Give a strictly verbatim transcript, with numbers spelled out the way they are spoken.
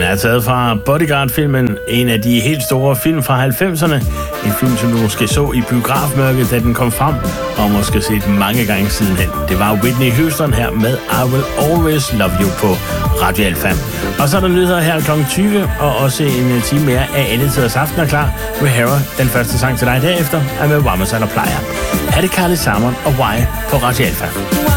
er taget fra Bodyguard-filmen, en af de helt store film fra halvfemserne. En film, som du måske så i biografmørket, da den kom frem, og måske set mange gange sidenhen. Det var Whitney Houston her med I Will Always Love You på Radio Alfa. Og så er der nyheder her klokken tyve, og også en time mere af Alle Tiders Aften er klar. O'Hara, den første sang til dig derefter, er med Wammas eller Playa. Ha' det Carly Salmon og Why på Radio Alfa.